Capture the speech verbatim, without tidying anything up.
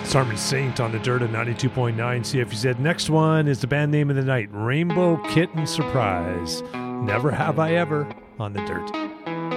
Sermon Saint on the Dirt at ninety-two point nine C F U Z. Next one is the band name of the night, Rainbow Kitten Surprise. Never Have I Ever on the Dirt.